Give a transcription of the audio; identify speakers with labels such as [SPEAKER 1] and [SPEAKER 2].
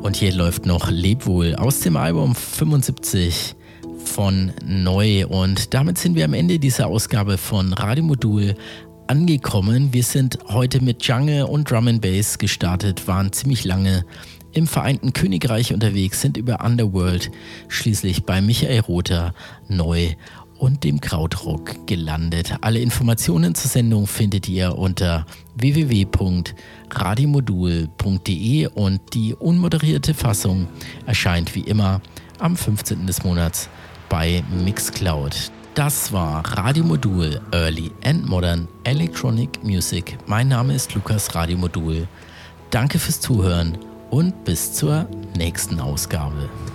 [SPEAKER 1] Und hier läuft noch Leb wohl aus dem Album 75 von Neu. Und damit sind wir am Ende dieser Ausgabe von Radio Modul angekommen. Wir sind heute mit Jungle und Drum and Bass gestartet, waren ziemlich lange im Vereinten Königreich unterwegs, sind über Underworld schließlich bei Michael Rother, Neu und dem Krautrock gelandet. Alle Informationen zur Sendung findet ihr unter www.radiomodul.de und die unmoderierte Fassung erscheint wie immer am 15. des Monats bei Mixcloud. Das war Radio Modul Early and Modern Electronic Music. Mein Name ist Lukas Radio Modul. Danke fürs Zuhören und bis zur nächsten Ausgabe.